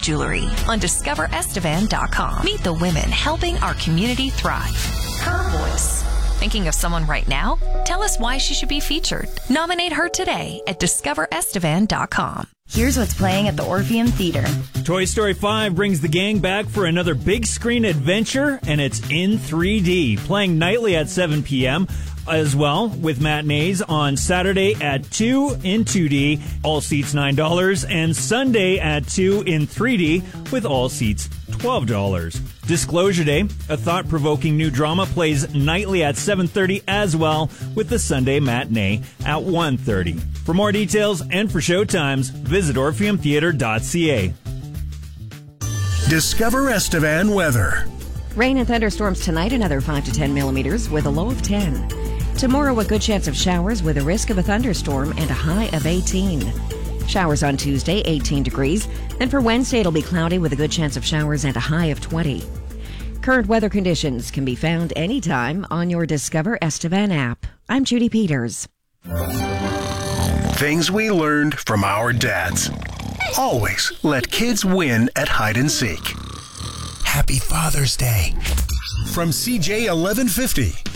jewelry on discoverestevan.com. Meet the women helping our community thrive. Her voice. Thinking of someone right now? Tell us why she should be featured. Nominate her today at discoverestevan.com. Here's what's playing at the Orpheum Theater. Toy Story 5 brings the gang back for another big screen adventure, and it's in 3D, playing nightly at 7 p.m., as well, with matinees on Saturday at 2 in 2D, all seats $9, and Sunday at 2 in 3D, with all seats $12. Disclosure Day, a thought-provoking new drama, plays nightly at 7:30 as well, with the Sunday matinee at 1:30. For more details and for showtimes, visit orpheumtheater.ca. Discover Estevan weather. Rain and thunderstorms tonight, another 5 to 10 millimeters with a low of 10. Tomorrow, a good chance of showers with a risk of a thunderstorm and a high of 18. Showers on Tuesday, 18 degrees. Then for Wednesday, it'll be cloudy with a good chance of showers and a high of 20. Current weather conditions can be found anytime on your Discover Estevan app. I'm Judy Peters. Things we learned from our dads. Always let kids win at hide and seek. Happy Father's Day from CJ 1150.